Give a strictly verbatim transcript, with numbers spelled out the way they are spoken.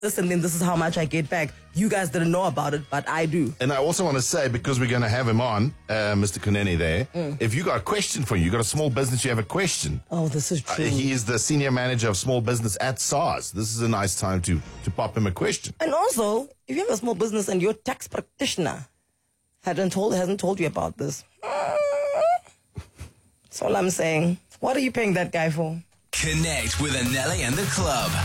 this and then this is how much I get back. You guys didn't know about it, but I do. And I also want to say, because we're going to have him on, uh, Mister Kunene there, Mm. if you got a question for you, you got a small business, you have a question. Oh, this is Uh, true. he is the senior manager of small business at SARS. This is a nice time to, to pop him a question. And also, if you have a small business and your tax practitioner hadn't told, hasn't told you about this, that's all I'm saying. What are you paying that guy for? Connect with Anele and the club.